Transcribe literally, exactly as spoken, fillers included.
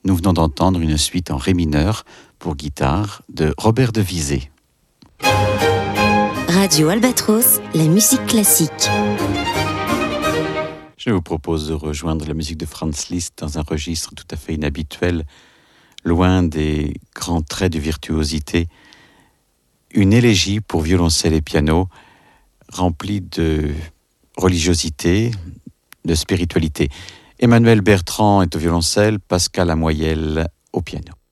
Nous venons d'entendre une suite en ré mineur pour guitare de Robert de Vizé. Radio Albatros, la musique classique. Je vous propose de rejoindre la musique de Franz Liszt dans un registre tout à fait inhabituel, loin des grands traits de virtuosité. Une élégie pour violoncelle et piano, remplie de religiosité, de spiritualité. Emmanuel Bertrand est au violoncelle, Pascal Amoyel au piano.